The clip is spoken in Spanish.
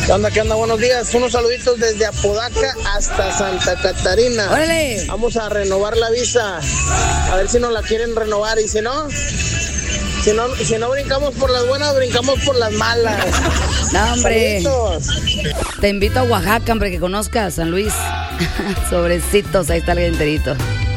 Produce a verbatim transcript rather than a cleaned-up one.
¿Qué onda, qué onda? Buenos días. Unos saluditos desde Apodaca hasta Santa Catarina. ¡Órale! Vamos a renovar la visa. A ver si nos la quieren renovar. Y si no, si no, si no brincamos por las buenas, brincamos por las malas. No, hombre. Saluditos. Te invito a Oaxaca, hombre, que conozcas San Luis. Sobrecitos, ahí está el enterito.